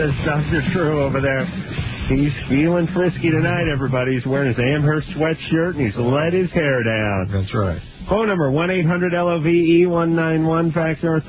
says Dr. Drew over there. He's feeling frisky tonight, everybody. He's wearing his Amherst sweatshirt, and he's let his hair down. That's right. Phone number, 1-800-LOVE-191. Fax number,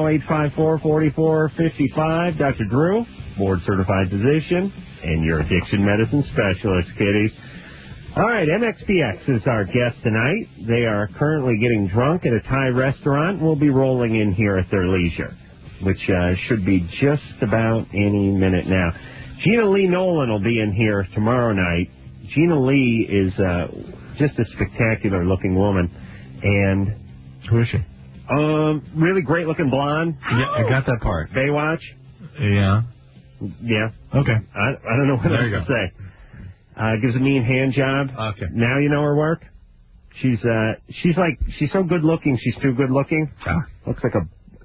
310-854-4455. Dr. Drew, board-certified physician, and your addiction medicine specialist, kiddies. All right, MXPX is our guest tonight. They are currently getting drunk at a Thai restaurant. We'll be rolling in here at their leisure, which should be just about any minute now. Gina Lee Nolan will be in here tomorrow night. Gina Lee is just a spectacular-looking woman. And who is she? Really great-looking blonde. Yeah, I got that part. Baywatch. Yeah. Yeah. Okay. I don't know what else to say. Gives a mean hand job. Okay. Now you know her work. She's so good looking. She's too good looking. Looks like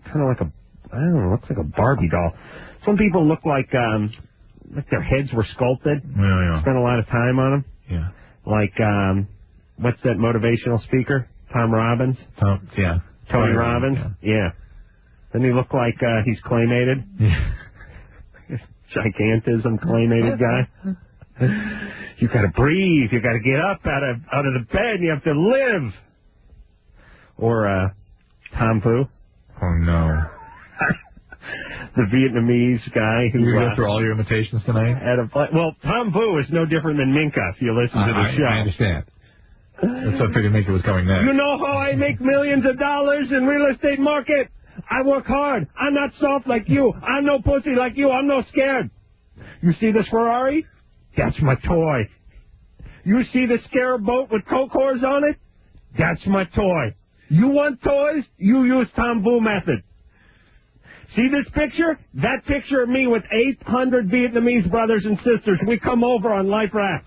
looks like a Barbie doll. Some people look like their heads were sculpted. Yeah. Spent a lot of time on them. Yeah. Like what's that motivational speaker? Tom Robbins. Tony Robbins. Yeah. Doesn't he look like he's claymated? Yeah. Gigantism claymated guy. You got to breathe. You got to get up out of the bed. And you have to live. Or Tom Fu. Oh no. The Vietnamese guy who you go through all your imitations tonight. Well, Tom Fu is no different than Minka. If you listen to the show, I understand. That's what I figured Minka was coming next. You know how I make millions of dollars in real estate market? I work hard. I'm not soft like you. I'm no pussy like you. I'm no scared. You see this Ferrari? That's my toy. You see the Scarab boat with Coke cores on it? That's my toy. You want toys? You use Tom Fu method. See this picture? That picture of me with 800 Vietnamese brothers and sisters. We come over on life raft.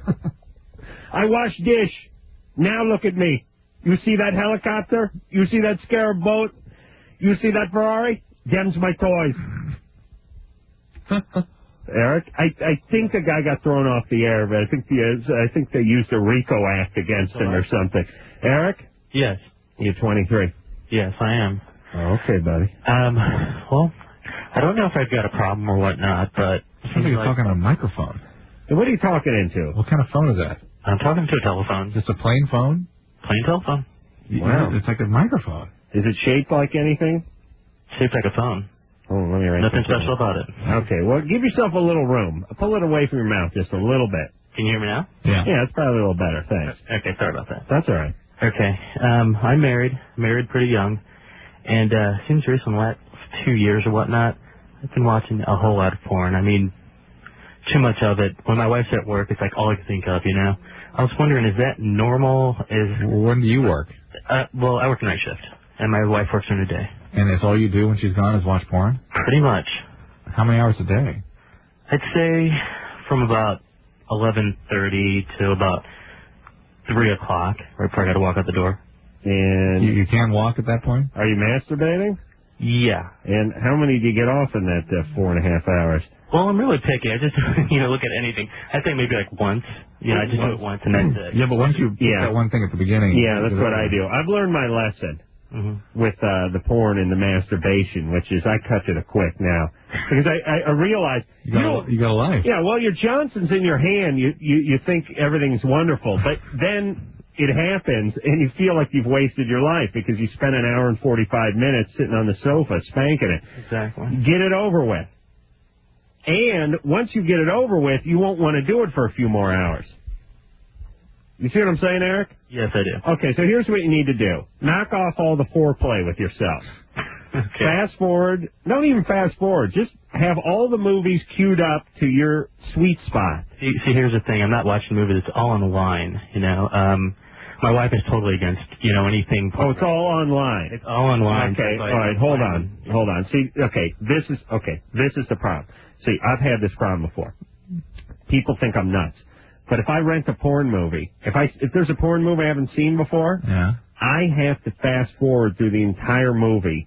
I wash dish. Now look at me. You see that helicopter? You see that Scarab boat? You see that Ferrari? Them's my toys. Eric, I think the guy got thrown off the air, but I think they used a RICO act against him or something. Eric? Yes. You're 23. Yes, I am. Oh, okay, buddy. Well, I don't know if I've got a problem or whatnot, but sounds like you're talking on a microphone. What are you talking into? What kind of phone is that? I'm talking to a telephone. Just a plain phone? Plain telephone. Wow. It's like a microphone. Is it shaped like anything? Shaped like a phone. Oh, let me write Nothing special about it. Okay, well, give yourself a little room. Pull it away from your mouth just a little bit. Can you hear me now? Yeah. Yeah, it's probably a little better. Thanks. Okay, sorry about that. That's all right. Okay, I'm married pretty young, and seems recent, 2 years or whatnot, I've been watching a whole lot of porn. I mean, too much of it. When my wife's at work, it's like all I can think of, you know? I was wondering, is that normal? When do you work? Well, I work night shift, and my wife works during the day. And that's all you do when she's gone is watch porn? Pretty much. How many hours a day? I'd say from about 11:30 to about 3 o'clock, right before I got to walk out the door. And you can't walk at that point? Are you masturbating? Yeah. And how many do you get off in that 4.5 hours? Well, I'm really picky. I just, look at anything. I think maybe like once. I just do it once and that's it. Yeah, but once you put that one thing at the beginning. Yeah, that's what I do. I've learned my lesson with the porn and the masturbation, which is I cut to the quick now. Because I realize... You got a life. Yeah, well, your Johnson's in your hand. You think everything's wonderful. But then it happens, and you feel like you've wasted your life because you spent an hour and 45 minutes sitting on the sofa spanking it. Exactly. Get it over with. And once you get it over with, you won't want to do it for a few more hours. You see what I'm saying, Eric? Yes, I do. Okay, so here's what you need to do. Knock off all the foreplay with yourself. Okay. Fast forward. Don't even fast forward. Just have all the movies queued up to your sweet spot. See, here's the thing. I'm not watching movies. It's all online, My wife is totally against, anything. Oh, it's all online. It's all online. Okay, all right, hold on. See, this is the problem. See, I've had this problem before. People think I'm nuts. But if I rent a porn movie, if there's a porn movie I haven't seen before, I have to fast forward through the entire movie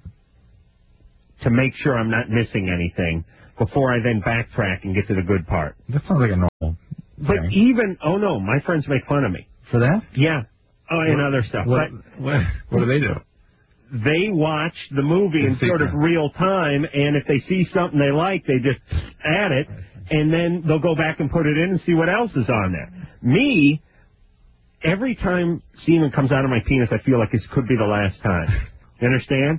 to make sure I'm not missing anything before I then backtrack and get to the good part. That sounds like a normal But thing. My friends make fun of me. For that? Yeah. Oh, and other stuff. What do they do? they watch the movie in sort of real time, and if they see something they like, they just add it, and then they'll go back and put it in and see what else is on there. Me, every time semen comes out of my penis, I feel like this could be the last time. You understand?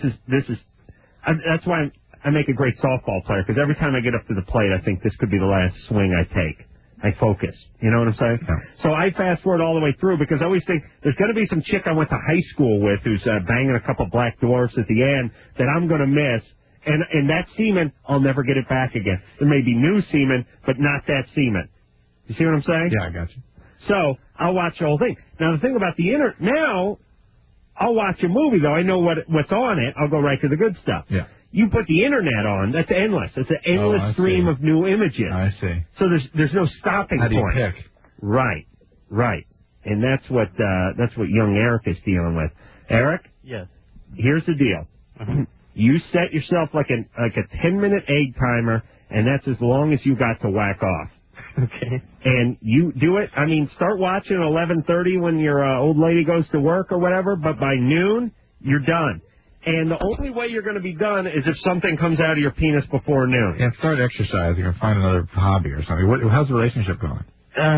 That's why I make a great softball player, because every time I get up to the plate, I think this could be the last swing I take. I focus. You know what I'm saying? Yeah. So I fast forward all the way through because I always think there's going to be some chick I went to high school with who's banging a couple black dwarfs at the end that I'm going to miss. And that semen, I'll never get it back again. There may be new semen, but not that semen. You see what I'm saying? Yeah, I got you. So I'll watch the whole thing. Now, the thing about the internet, now I'll watch a movie, though. I know what's on it. I'll go right to the good stuff. Yeah. You put the internet on, that's endless. It's an endless stream of new images. I see. So there's no stopping point. How do you pick? Right. And that's what young Eric is dealing with. Eric? Yes. Here's the deal. Mm-hmm. You set yourself like a 10-minute egg timer, and that's as long as you got to whack off. Okay. And you do it, start watching at 11:30 when your old lady goes to work or whatever, but by noon, you're done. And the only way you're going to be done is if something comes out of your penis before noon. And start exercising or find another hobby or something. How's the relationship going?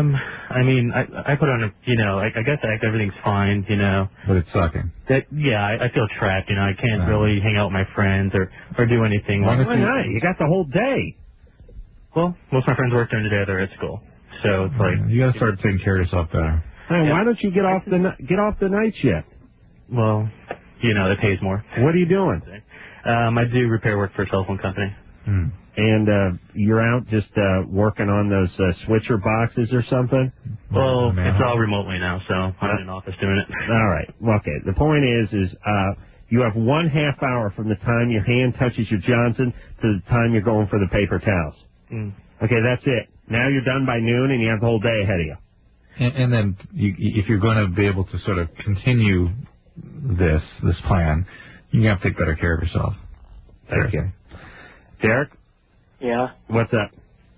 I put on I guess everything's fine, But it's sucking. I feel trapped, I can't really hang out with my friends or do anything. Why not? You got the whole day. Well, most of my friends work during the day, they're at school. So it's like... You got to start taking care of yourself better. Hey, why don't you get off the night shift? Well... it pays more. What are you doing? I do repair work for a cell phone company. And you're out just working on those switcher boxes or something? Well, it's all remotely now, so I'm in an office doing it. All right. Okay. The point is you have 1/2 hour from the time your hand touches your Johnson to the time you're going for the paper towels. Okay, that's it. Now you're done by noon, and you have the whole day ahead of you. And then if you're going to be able to sort of continue this plan, you have to take better care of yourself. Thank you. Derek? Yeah? What's up?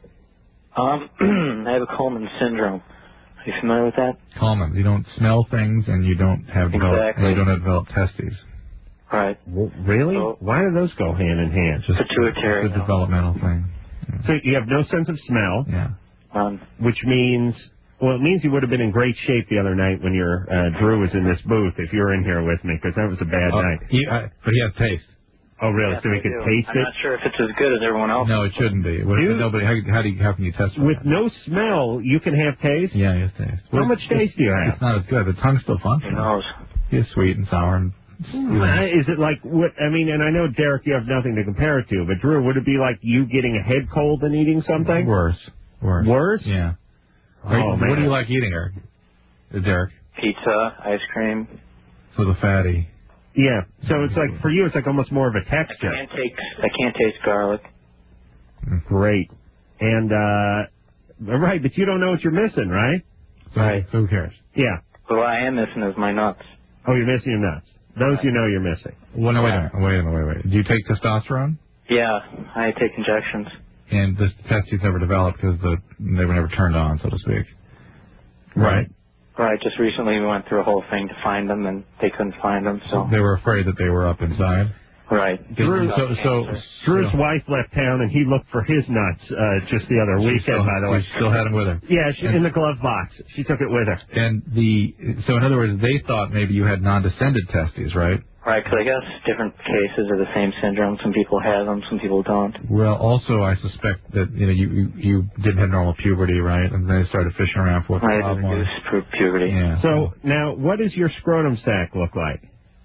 I have a Coleman syndrome. Are you familiar with that? Coleman. You don't smell things and you don't have developed testes. Right. Well, really? So, why do those go hand in hand? Just pituitary. It's a developmental thing. Yeah. So you have no sense of smell. Yeah. Which means... Well, it means you would have been in great shape the other night when your Drew was in this booth, if you were in here with me, because that was a bad night. But he has taste. Oh, really? Yes, so he could taste it? I'm not sure if it's as good as everyone else. No, it shouldn't be. How can you test it? With no smell, you can have taste? Yeah, he has taste. How much taste do you have? It's not as good. The tongue's still functioning. Who knows? It's sweet and sour. And is it like, and I know, Derek, you have nothing to compare it to, but Drew, would it be like you getting a head cold and eating something? Worse. Worse? Yeah. Man. What do you like eating, Derek? Pizza, ice cream. So the fatty. Yeah. So it's like, for you, it's like almost more of a texture. I can't taste garlic. Great. And, right, but you don't know what you're missing, right? Right. So who cares? Yeah. What I am missing is my nuts. Oh, you're missing your nuts. Those you know you're missing. Well, no, wait a minute. Do you take testosterone? Yeah, I take injections. And the testes never developed because they were never turned on, so to speak. Right. Right. Just recently we went through a whole thing to find them, and they couldn't find them, so... They were afraid that they were up inside? Right. Drew's wife left town, and he looked for his nuts just the other weekend, by the way. She still had them with her? Yeah, in the glove box. She took it with her. And so in other words, they thought maybe you had non-descended testes, right? Right, because I guess different cases of the same syndrome. Some people have them, some people don't. Well, also I suspect that you didn't have normal puberty, right? And they started fishing around for what the problem was. Reduced puberty. Yeah. So now, what does your scrotum sac look like?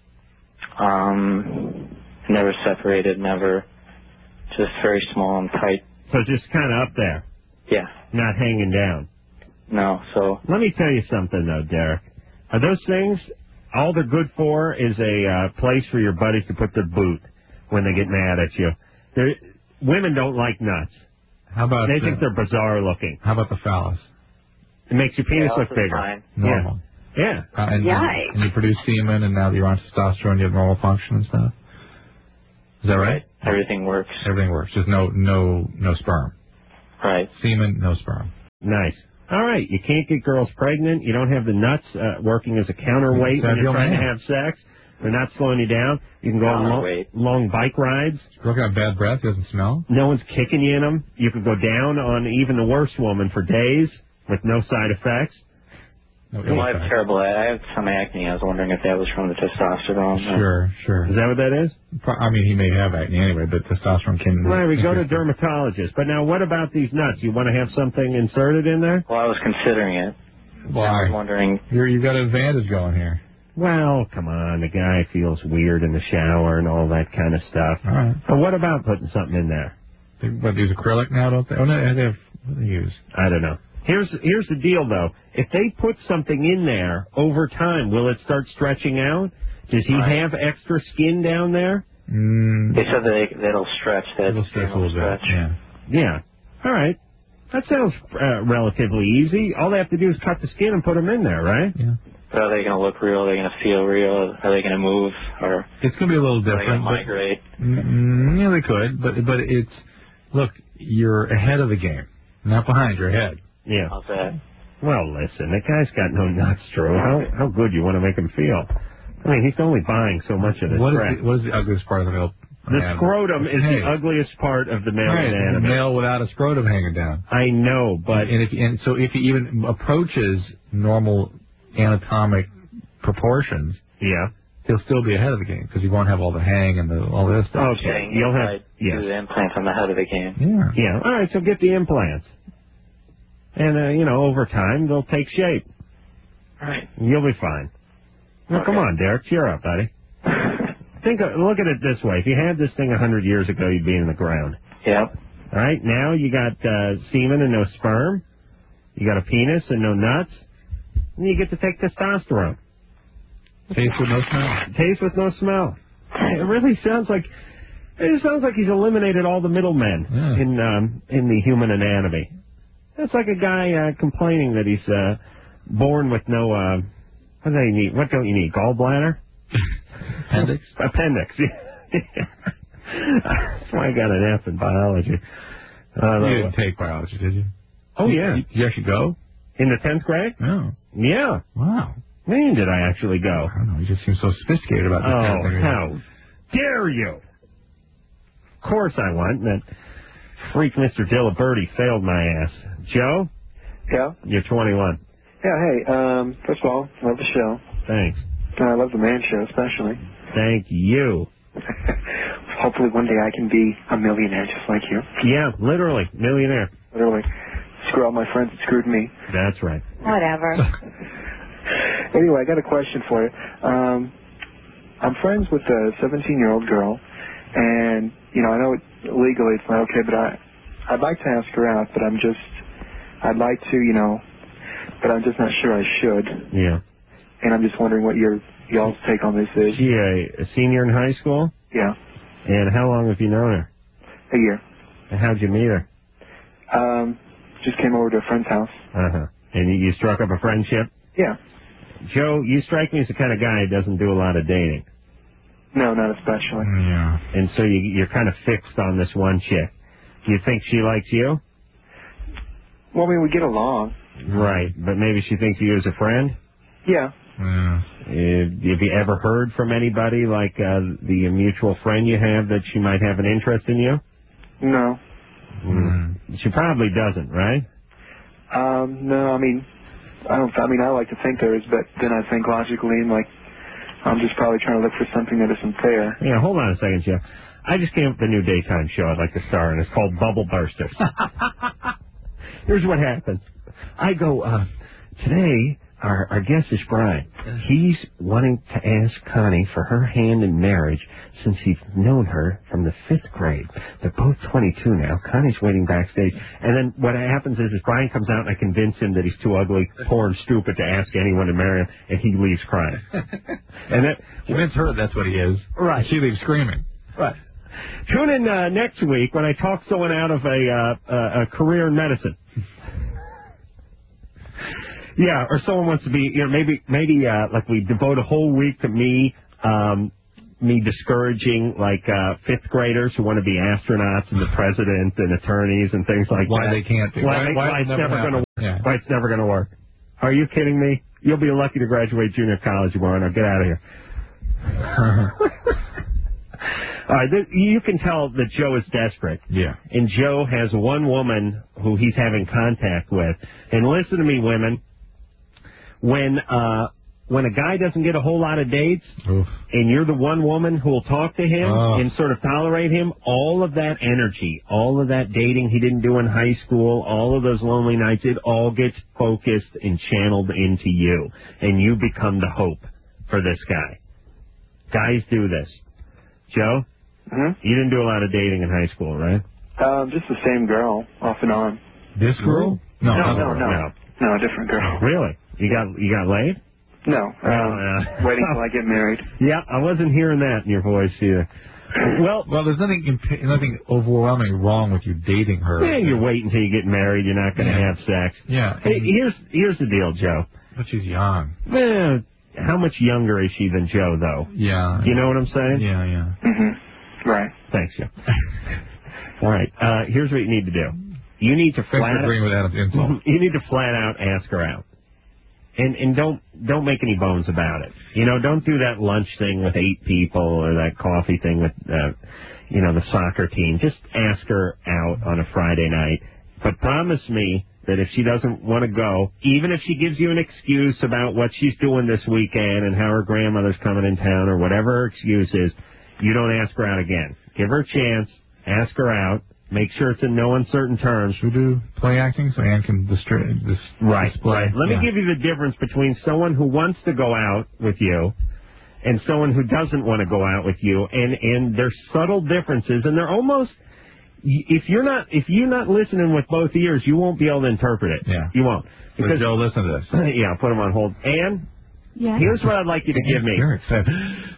Never separated, never. Just very small and tight. So just kind of up there. Yeah. Not hanging down. No. So. Let me tell you something though, Derek. Are those things? All they're good for is a place for your buddies to put their boot when they get mad at you. Women don't like nuts. How about they think they're bizarre looking. How about the phallus? It makes your penis look bigger. Fine. Normal. Yeah. And you produce semen, and now that you're on testosterone, you have normal function and stuff. Is that right? Everything works. Everything works. Just no sperm. Right. Semen, no sperm. Nice. All right, you can't get girls pregnant. You don't have the nuts working as a counterweight when you're trying to have sex. They're not slowing you down. You can go on long bike rides. Look at bad breath. Doesn't smell. No one's kicking you in them. You could go down on even the worst woman for days with no side effects. Well, I have some acne. I was wondering if that was from the testosterone. Sure. Is that what that is? I mean, he may have acne anyway, but testosterone can... Right, we go to dermatologist. But now, what about these nuts? You want to have something inserted in there? Well, I was considering it. Why? I was wondering... You've got an advantage going here. Well, come on. The guy feels weird in the shower and all that kind of stuff. All right. But what about putting something in there? What, they use acrylic now, don't they? Oh, no, they have... What do they use? I don't know. Here's the deal, though. If they put something in there over time, will it start stretching out? Does he have extra skin down there? They said that'll stretch. It'll stretch a little bit. Yeah. All right. That sounds relatively easy. All they have to do is cut the skin and put them in there, right? Yeah. But are they going to look real? Are they going to feel real? Are they going to move? Or it's going to be a little different. Are they going to migrate? Yeah, they could. But it's... Look, you're ahead of the game. Not behind, you're ahead. Yeah. How's that? Well, listen, the guy's got no nuts, Drew. How good you want to make him feel? I mean, he's only buying so much of this crap. What is the ugliest part of the male? The scrotum is the ugliest part of the male anatomy. A male without a scrotum hanging down. I know, but... So if he even approaches normal anatomic proportions, he'll still be ahead of the game because he won't have all the hang and all this stuff. Okay, you'll have... do the implants on the head of the game. Yeah. All right, so get the implants. And, over time, they'll take shape. Right. You'll be fine. Well, come on, Derek. Cheer up, buddy. Look at it this way. If you had this thing 100 years ago, you'd be in the ground. Yep. All right? Now you got semen and no sperm. You got a penis and no nuts. And you get to take testosterone. Taste with no smell. Taste with no smell. It really sounds like... It sounds like he's eliminated all the middlemen in the human anatomy. It's like a guy complaining that he's born with no, what do you need? What don't you need? Gallbladder? Appendix? Appendix, That's why I got an F in biology. You didn't take biology, did you? Oh, yeah. You actually go? In the 10th grade? No. Yeah. Wow. When did I actually go? I don't know. You just seem so sophisticated about this kind of thing. How dare you? Of course I went. That freak Mr. Diliberti failed my ass. Joe? Yeah? You're 21. Yeah, hey, first of all, love the show. Thanks. I love the man show, especially. Thank you. Hopefully one day I can be a millionaire just like you. Yeah, literally. Millionaire. Literally. Screw all my friends that screwed me. That's right. Whatever. Anyway, I got a question for you. I'm friends with a 17-year-old girl, and, I know legally it's not okay, but I'd like to ask her out, but I'd like to, but I'm just not sure I should. Yeah. And I'm just wondering what y'all's take on this is. She a senior in high school? Yeah. And how long have you known her? A year. And how'd you meet her? Just came over to a friend's house. Uh-huh. And you struck up a friendship? Yeah. Joe, you strike me as the kind of guy who doesn't do a lot of dating. No, not especially. Yeah. And so you're kind of fixed on this one chick. Do you think she likes you? Well, I mean, we get along. Right, but maybe she thinks of you as a friend? Yeah. Have you ever heard from anybody like the mutual friend you have that she might have an interest in you? No. She probably doesn't, right? No, I mean, I like to think there is, but then I think logically, and I'm just probably trying to look for something that isn't there. Yeah, hold on a second, Joe. I just came up with a new daytime show I'd like to star in. It's called Bubble Bursters. Here's what happens. I go, today, our guest is Brian. He's wanting to ask Connie for her hand in marriage since he's known her from the 5th grade. They're both 22 now. Connie's waiting backstage. And then what happens is Brian comes out and I convince him that he's too ugly, poor, and stupid to ask anyone to marry him, and he leaves crying. And that convince her that's what he is. Right. She leaves screaming. Right. Tune in next week when I talk someone out of a career in medicine. Yeah, or someone wants to be, maybe like we devote a whole week to me discouraging 5th graders who want to be astronauts and the president and attorneys and things like that. Why they can't do? Why it's never going to work? Yeah. Why it's never going to work? Are you kidding me? You'll be lucky to graduate junior college tomorrow. Now get out of here. All right, you can tell that Joe is desperate. Yeah. And Joe has one woman who he's having contact with. And listen to me, women. When a guy doesn't get a whole lot of dates, and you're the one woman who will talk to him and sort of tolerate him, all of that energy, all of that dating he didn't do in high school, all of those lonely nights, it all gets focused and channeled into you. And you become the hope for this guy. Guys do this. Joe? You didn't do a lot of dating in high school, right? Just the same girl, off and on. This girl? No, a different girl. Really? You got laid? No. Waiting till I get married. Yeah, I wasn't hearing that in your voice either. Well, there's nothing overwhelming wrong with you dating her. Yeah, you're waiting until you get married. You're not going to have sex. Yeah. Hey, here's the deal, Joe. But she's young. Well, how much younger is she than Joe, though? Yeah. You know what I'm saying? Yeah. Right. Thanks, Joe. All right. Here's what you need to do. You need to flat out ask her out. And don't make any bones about it. You know, don't do that lunch thing with 8 people or that coffee thing with, the soccer team. Just ask her out on a Friday night. But promise me that if she doesn't want to go, even if she gives you an excuse about what she's doing this weekend and how her grandmother's coming in town or whatever her excuse is, you don't ask her out again. Give her a chance. Ask her out. Make sure it's in no uncertain terms. Should we do play acting so Ann can display? Right. Let me give you the difference between someone who wants to go out with you and someone who doesn't want to go out with you, and there's subtle differences, and they're almost. If you're not listening with both ears, you won't be able to interpret it. Yeah. You won't. Because Joe, listen to this. Yeah, I'll put him on hold. Ann? Yes? Here's what I'd like you to give me. You're excited.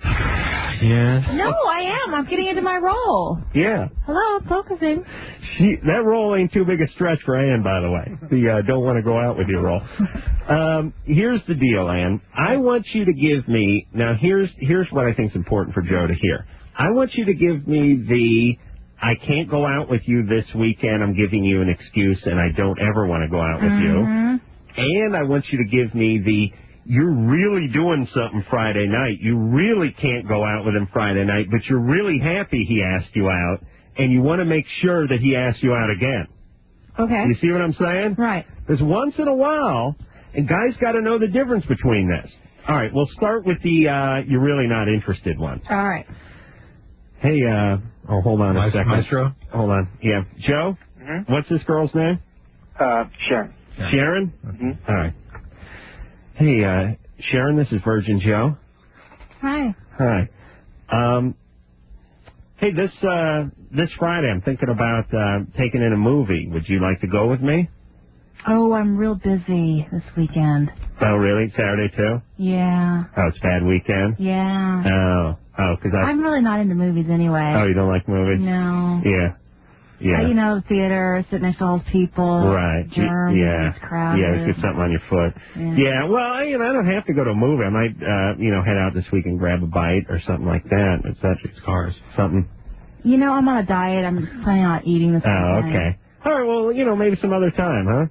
Yes. No, I am. I'm getting into my role. Yeah. Hello, focusing. That role ain't too big a stretch for Ann, by the way. The don't want to go out with you role. Here's the deal, Ann. I want you to give me, now here's what I think is important for Joe to hear. I want you to give me I can't go out with you this weekend, I'm giving you an excuse, and I don't ever want to go out with you. And I want you to give me you're really doing something Friday night. You really can't go out with him Friday night, but you're really happy he asked you out, and you want to make sure that he asks you out again. Okay. You see what I'm saying? Right. Because once in a while, and guys got to know the difference between this. All right, we'll start with the you're really not interested one. All right. Hey, hold on a second. Maestro? Hold on. Yeah. Joe? What's this girl's name? Sharon. Sharon? All right. Hey, Sharon, this is Virgin Joe. Hi. Hi. Hey, this Friday I'm thinking about taking in a movie. Would you like to go with me? Oh, I'm real busy this weekend. Oh, really? Saturday too? Yeah. Oh, it's a bad weekend? Yeah. Oh, because I'm really not into movies anyway. Oh, you don't like movies? No. Yeah. Theater, sitting next to all those people. Right. Germs, it's crowded. Yeah, get something on your foot. Yeah. Well, I don't have to go to a movie. I might, head out this week and grab a bite or something like that. It's cars. Something. I'm on a diet. I'm planning on eating this weekend. Oh, okay. All right. Well, maybe some other time, huh?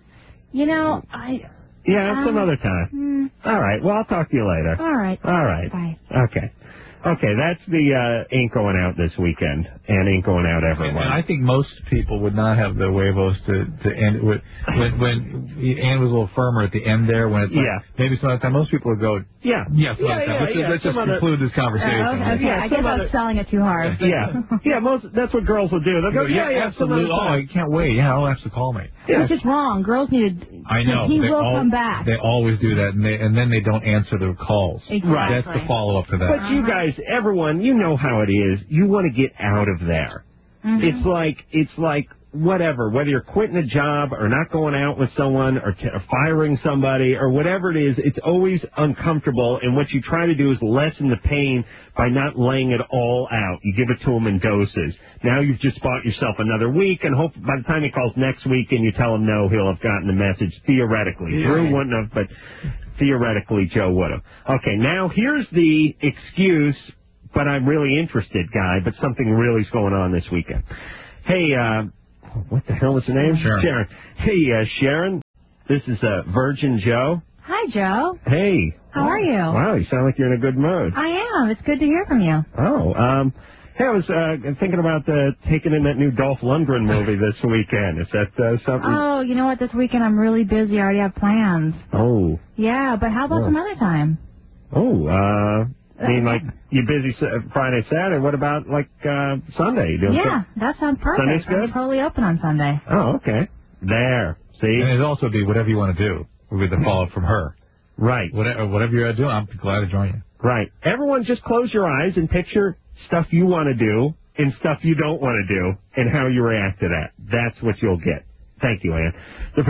Yeah, some other time. All right. Well, I'll talk to you later. All right. All right. Bye. Okay, that's the ain't going out this weekend and ain't going out ever. And I think most people would not have the huevos to end it with when Ann was a little firmer at the end there. When it's maybe some other time, most people would go yes. Let's just conclude this conversation. Okay, I guess I was selling it too hard. That's what girls will do. They'll go, absolutely. Oh, I can't wait. Yeah, I'll have to call me. It's just wrong. Girls need to. I know. He will come back. They always do that, and then they don't answer the calls. Exactly. Right. That's the follow up to that. But you guys, everyone, you know how it is. You want to get out of there. It's like whatever, whether you're quitting a job or not going out with someone or firing somebody or whatever it is, it's always uncomfortable, and what you try to do is lessen the pain by not laying it all out. You give it to them in doses. Now you've just bought yourself another week, and hope by the time he calls next week and you tell him no, he'll have gotten the message, theoretically. Drew wouldn't have, but theoretically Joe would have. Okay, now here's the excuse, but I'm really interested guy, but something really's going on this weekend. Hey, what the hell is her name? Sharon. Hey, Sharon, this is Virgin Joe. Hi, Joe. Hey. How are you? Wow, you sound like you're in a good mood. I am. It's good to hear from you. Oh, hey, I was thinking about taking in that new Dolph Lundgren movie this weekend. Is that something? Oh, you know what? This weekend I'm really busy. I already have plans. Oh. Yeah, but how about some other time? Oh, I mean, like, you're busy Friday, Saturday. What about, like, Sunday? You doing that sounds perfect. Sunday's good? I'm totally open on Sunday. Oh, okay. There. See? And it'd also be whatever you want to do with the follow-up from her. Right. Whatever you're doing, I'm glad to join you. Right. Everyone just close your eyes and picture stuff you want to do and stuff you don't want to do and how you react to that. That's what you'll get. Thank you, Ann.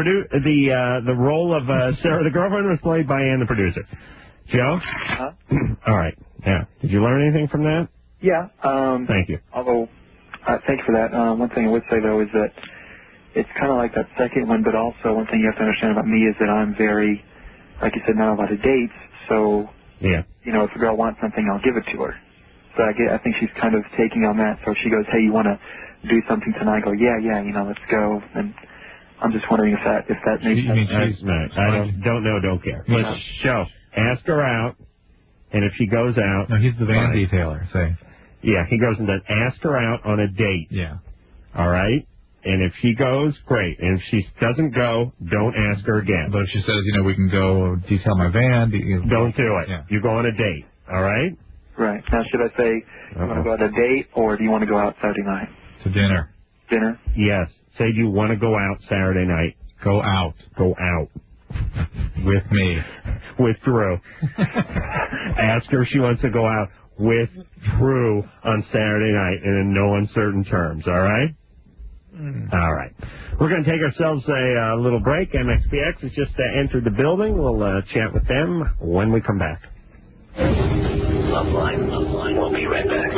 The role of Sarah, the girlfriend, was played by Ann, the producer. Joe? Huh? All right. Yeah. Did you learn anything from that? Yeah. Thank you. Although, thank you for that. One thing I would say, though, is that it's kind of like that second one, but also one thing you have to understand about me is that I'm very, like you said, not a lot of dates. So, yeah. You know, if a girl wants something, I'll give it to her. So I think she's kind of taking on that. So if she goes, hey, you want to do something tonight? I go, yeah, you know, let's go. And I'm just wondering if that makes sense. I don't know, don't care. Let's show. Ask her out, and if she goes out... No, he's the van detailer, say. Yeah, he goes and then ask her out on a date. Yeah. All right? And if she goes, great. And if she doesn't go, don't ask her again. But if she says, you know, we can go detail my van... Don't do it. Yeah. You go on a date, all right? Right. Now, should I say, you want to go on a date, or do you want to go out Saturday night? To dinner. Dinner? Yes. Say, do you want to go out Saturday night? Go out. Go out. With me. With Drew. Ask her if she wants to go out with Drew on Saturday night and in no uncertain terms, all right? All right. We're going to take ourselves a little break. MXPX has just entered the building. We'll chat with them when we come back. Loveline. We'll be right back.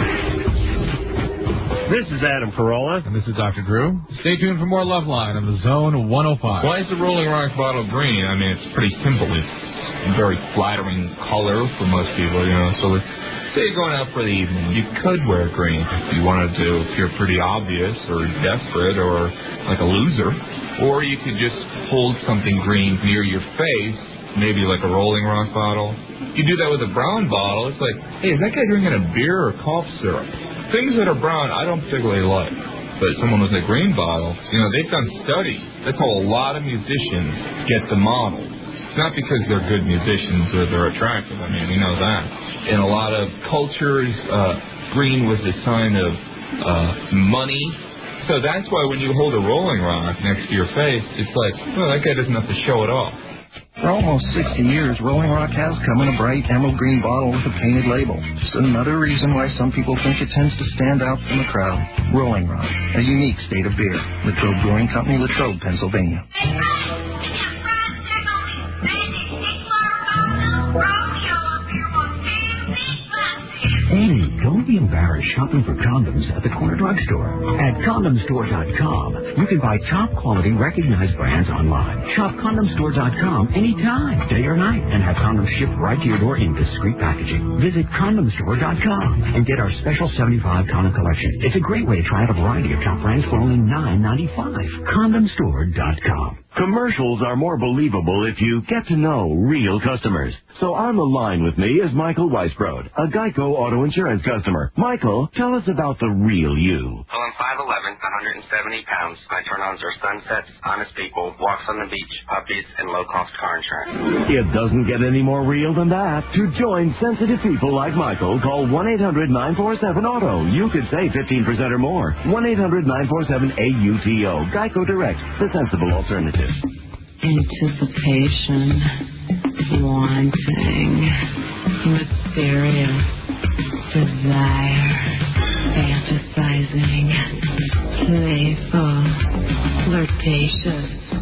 This is Adam Carolla. And this is Dr. Drew. Stay tuned for more Loveline on the Zone 105. Why is the Rolling Rock bottle green? I mean, it's pretty simple. It's a very flattering color for most people, you know. So say you're going out for the evening, you could wear green if you wanted to appear pretty obvious or desperate or like a loser. Or you could just hold something green near your face, maybe like a Rolling Rock bottle. You do that with a brown bottle, it's like, hey, is that guy drinking a beer or cough syrup? Things that are brown, I don't particularly like. But someone with a green bottle, you know, they've done studies. That's how a lot of musicians get the model. It's not because they're good musicians or they're attractive. I mean, we know that. In a lot of cultures, green was a sign of money. So that's why when you hold a Rolling Rock next to your face, it's like, well, that guy doesn't have to show it off. For almost 60 years, Rolling Rock has come in a bright emerald green bottle with a painted label. Just another reason why some people think it tends to stand out from the crowd. Rolling Rock, a unique state of beer. Latrobe Brewing Company, Latrobe, Pennsylvania. Hey, don't be embarrassed shopping for condoms at the corner drugstore. At CondomStore.com, you can buy top-quality, recognized brands online. Shop CondomStore.com anytime, day or night, and have condoms shipped right to your door in discreet packaging. Visit CondomStore.com and get our special 75 condom collection. It's a great way to try out a variety of top brands for only $9.95. CondomStore.com. Commercials are more believable if you get to know real customers. So on the line with me is Michael Weisbrod, a Geico Auto Insurance customer. Michael, tell us about the real you. Well, I'm 5'11", 170 pounds. My turn-ons are sunsets, honest people, walks on the beach, puppies, and low-cost car insurance. It doesn't get any more real than that. To join sensitive people like Michael, call 1-800-947-AUTO. You could save 15% or more. 1-800-947-AUTO. Geico Direct, the sensible alternative. Anticipation, wanting, mysterious, desire, fantasizing, playful, flirtatious,